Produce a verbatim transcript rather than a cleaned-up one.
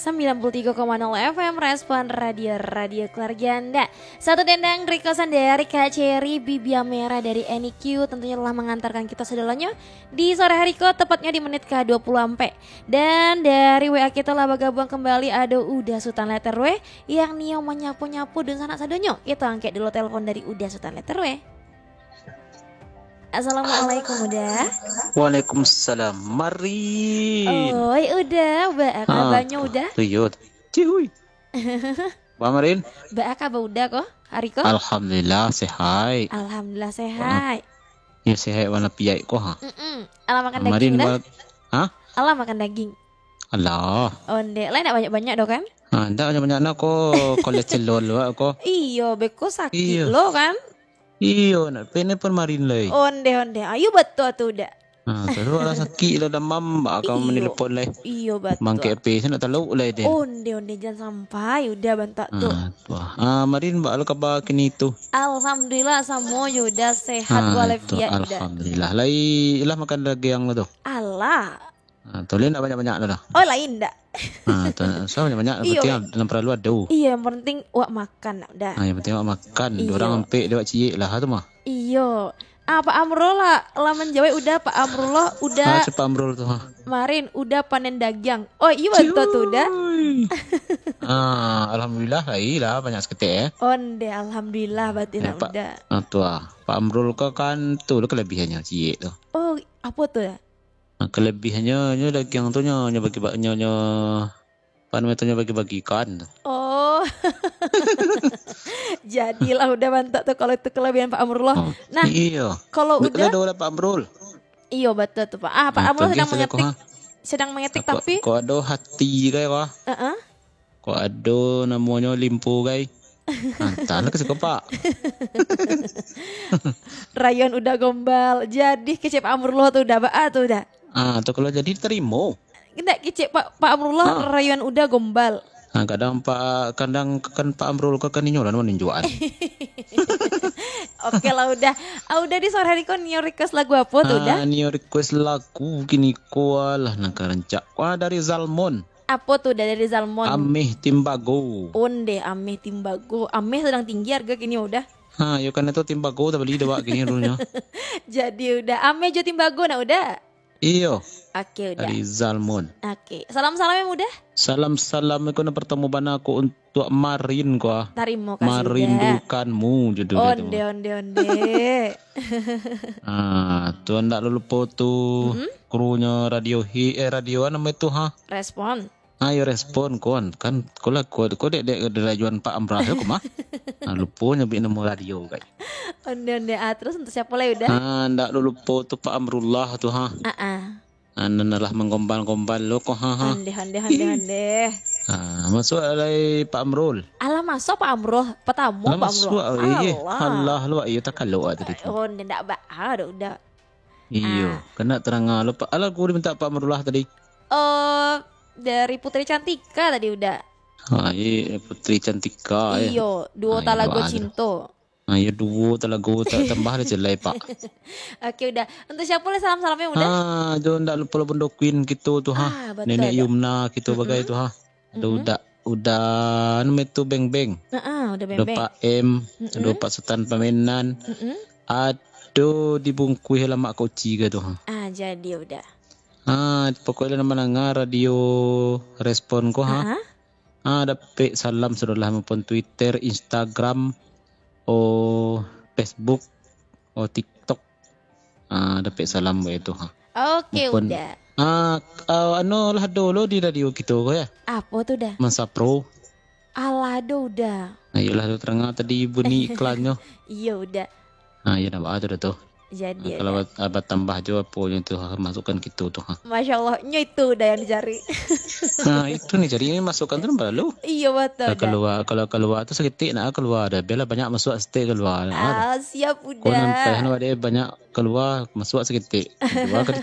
sembilan puluh tiga koma nol F M Respon Radio Radio Keluarga Anda. Satu dendang requestan dari Kak Cherry Bibia Merah dari N I Q tentunya telah mengantarkan kita sedalannya di sore hari ko, tepatnya di menit ke dua puluh ampe. Dan dari W A kita lah bergabung kembali ada Uda Sultan Letter W yang Nio menyapu-nyapu dan sanak sadonyo. Kita angkat dulu telepon dari Uda Sultan Letter W. Assalamualaikum Uda. Waalaikumsalam. Marin. Oi Uda, ba kabarnya Uda? Tuyut. Cuy. Ba Marin? Ba kabar Uda kok? Hari ko? Alhamdulillah sehat. Alhamdulillah sehat. Ya sehat warna piai ko ha. Mm-mm. Alah makan daging Marin dah? buat ha? Alah makan daging. Allah. Onde, lain nak banyak-banyak dong kan? Ha, ndak banyak nak ko kolesterol wa ko. Iyo, beko sakit Iyo. lo kan? Iyo nak pene pun Marin lai. Onde onde, ayo betul tuh Uda. Ha, terus ala sakit la demam akan Iyo. menelpon lai. Iyo betul. Mangke pe sana tahu lai deh. Onde onde jangan sampai udah bantak tuh. Ha, tuah. Ah, Marin ba ala kabar kini tu. Alhamdulillah semua udah sehat Ha, tu, walafiat udah. alhamdulillah. Lai ilah makan daging yang tu. Allah. Ha, tu lain nak banyak-banyak dah. Oh lain dak? Ha, tu so banyak-banyak Iyo. penting dalam perlu ada. Iya yang penting wak makan udah. Ha, yang penting awak makan. Iyo. Orang ampek dia buat cik lah tu mah. Iyo. Ah Pak Amrullah lah menjawab udah Pak Amrullah udah Ha, cepat amrul tu ha. Marin udah panen daging. Oh iya betul tuh udah. Ah, alhamdulillah lai lah banyak seketik eh. Onde alhamdulillah batin Eh, Pak. udah. Ha, tu ah. Pak Amrul kau kan tu lah kelebihannya cik tu. Oh apa tuh ya? Ha, kelebihannya nya daging tu nya nya bagi nya nya apa namanya tu nya bagi-bagikan. Oh. Jadilah udah mantap tuh kalau itu kelebihan Pak Amrullah. Oh, Nah, iya. kalau Betul udah ada Pak Amrul. iya betul tuh Pak. Ah Pak Ha, Amrullah tu sedang lagi mengetik ha. sedang mengetik Kau, tapi kau ada hati kai kau. Heeh. Kau ada namanya limpu kai. Ha, tak nak kasi kau Pak. Rayon udah gombal. Jadi kece Pak Amrullah tuh udah ba tuh udah. Ah, tu kalau jadi terima. Kita kece Pak Pak Amrullah Ah. rayon udah gombal. Ha, kadang Pak kadang kan Pak Amrul kau kan ninyolan ninjuan. Oke lah udah. Ah udah di sore hari kon nyo request lagu apa tuh udah? Ah, ni request lagu kini ko lah nak rancak. Wah dari Zalmon. Apa tuh udah dari Zalmon? Amih Timbago. Onde Ameh Timbago. Ameh sedang tinggi harga kini udah. Ha, yo kan itu Timbago tak beli dah kini dulunya. Jadi udah Ameh jo Timbago nah udah. Iyo, Oke udah. dari Zalmon. Oke. Salam-salam yang mudah. Salam-salam ko na pertemu bana ko untuk Marin ko. ah. Tarimo kasih udah. Marindukanmu judul Onde itu. onde onde. Ah, tu ndak lupa tu krunya radio hi eh radio apa nama itu ha? Respon. Ayo respon kon kan kola ko ko dek dek rajuan Pak Amrah ko mah. Ah, lupa nyabi nama radio kai. Onde onde ah terus untuk siapa lagi udah? Ah, ndak lupa tu Pak Amrullah tu ha. Ah ah. Anan lah menggombal-gombal lo ko ha ha. Onde onde onde onde. Ah, masuk alai Pak Amrul. Alah masuk Pak Amroh, petamu Lah Pak masuk Amroh. iya. Allah lu iya tak kalau ada itu. Onde ndak ba ah udah udah. Iyo, kena terang lo Pak. Alah gua minta Pak Amrullah tadi. Oh dari Putri Cantika tadi udah. Ha, iya Putri Cantika ya. Iyo, duo Ayo, Talago ada. Cinto. Ayo dua talago tak tambah ada jelai Pak. Oke udah. Untuk siapa lah salam-salamnya udah? Ha, jo ndak lupa lo bendokuin gitu tuh Ah, ha. betul, Nenek dah. Yumna gitu bagai itu ha. Ada udah udah nama itu beng-beng. Heeh, udah Ada bembeng. Pak M, ada Pak Sultan Pamenan. Mm-mm. Ada dibungkui halamak koci gitu ha. Ah, jadi udah. Ah, pokoknya nama nanga radio respon ko ha. Ah, Ah, dapat salam sudah maupun Twitter, Instagram, oh Facebook, oh TikTok. Ah, dapat salam begitu ha. oke Maupun- udah. Ah, uh, ano lah dulu di radio gitu ko ya. Apa tuh udah? Masa Pro. Alado udah. Ayolah tu terang tadi bunyi iklannya. Iya udah. Ah, ya nama ada tu. Jadi Ah, kalau udah. abad, abad tambah jo apa yang tu ha, masukkan gitu tu ha. Masya Allah, nyo itu udah yang dicari. Nah, itu nih jadi ini masukkan tu baru. Iya betul Kalau udah. keluar kalau keluar tu seketik nak keluar ada bela banyak masuk seketik keluar. Nah, Ah, siap kau nampak udah. ada banyak keluar masuk seketik. Keluar